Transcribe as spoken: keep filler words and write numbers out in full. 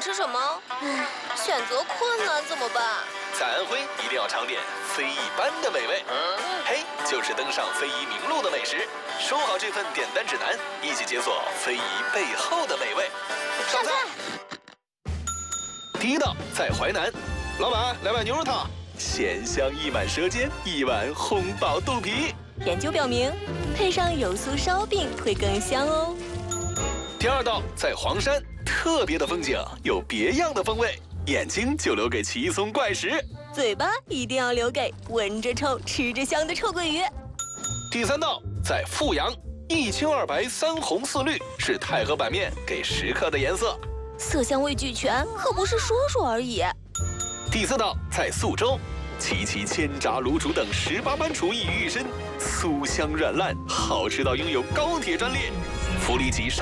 吃什么？唉，选择困难怎么办？ 在安徽一定要尝点非一般的美味，嘿，就是登上非遗名录的美食。收好这份点单指南，一起解锁非遗背后的美味。上菜。第一道在淮南，老板来碗牛肉汤，鲜香溢满舌尖，一碗烘饱肚皮。 研究表明，配上油酥烧饼会更香哦。 第二道在黄山，特别的风景有别样的风味，眼睛就留给奇松怪石， 嘴巴一定要留给闻着臭吃着香的臭鳜鱼。 第三道在阜阳，一青二白三红四绿是太和板面给食客的颜色， 色香味俱全，可不是说说而已。 第四道在宿州，齐齐千炸卤煮等十八般厨艺于一身，酥香软烂，好吃到拥有高铁专列。福利级